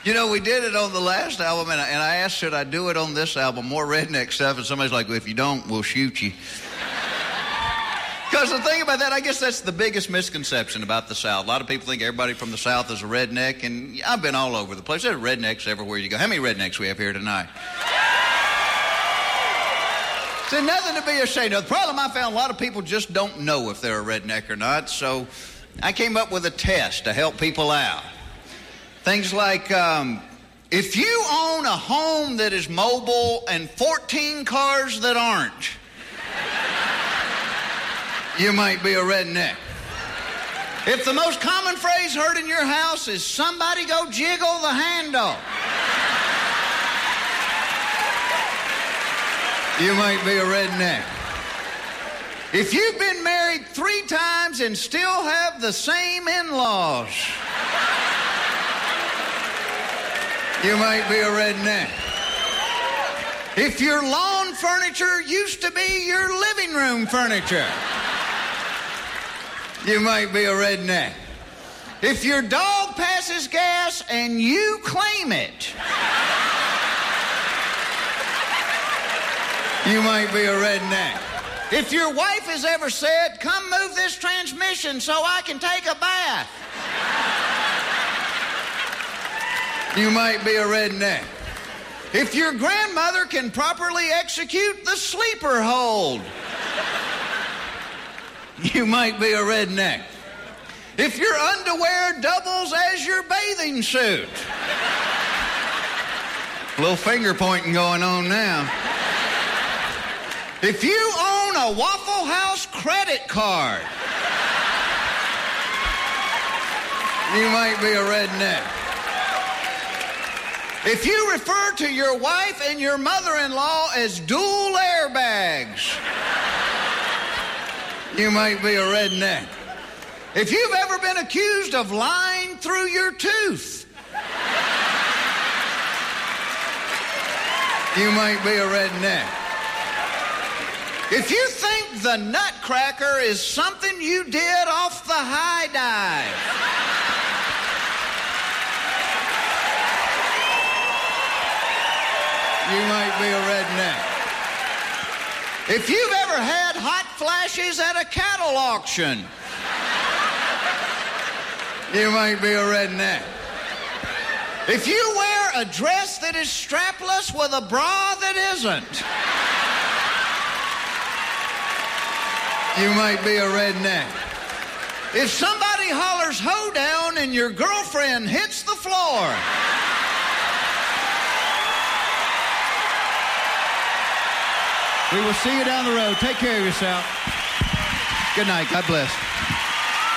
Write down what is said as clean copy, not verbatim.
You know, we did it on the last album, and I asked, should I do it on this album, more redneck stuff, and somebody's like, well, if you don't, we'll shoot you. Because the thing about that, I guess that's the biggest misconception about the South. A lot of people think everybody from the South is a redneck, and I've been all over the place. There's rednecks everywhere you go. How many rednecks we have here tonight? So nothing to be ashamed of. The problem I found, a lot of people just don't know if they're a redneck or not, so I came up with a test to help people out. Things like, if you own a home that is mobile and 14 cars that aren't, you might be a redneck. If the most common phrase heard in your house is, somebody go jiggle the handle, you might be a redneck. If you've been married 3 times and still have the same in-laws, you might be a redneck. If your lawn furniture used to be your living room furniture, you might be a redneck. If your dog passes gas and you claim it, you might be a redneck. If your wife has ever said, come move this transmission so I can take a bath, you might be a redneck. If your grandmother can properly execute the sleeper hold, you might be a redneck. If your underwear doubles as your bathing suit, a little finger pointing going on now. If you own a Waffle House credit card, you might be a redneck. If you refer to your wife and your mother-in-law as dual airbags, you might be a redneck. If you've ever been accused of lying through your tooth, you might be a redneck. If you think the Nutcracker is something you did off the high dive, you might be a redneck. If you've ever had hot flashes at a cattle auction, you might be a redneck. If you wear a dress that is strapless with a bra that isn't, you might be a redneck. If somebody hollers hoedown and your girlfriend hits the floor, we will see you down the road. Take care of yourself. Good night. God bless.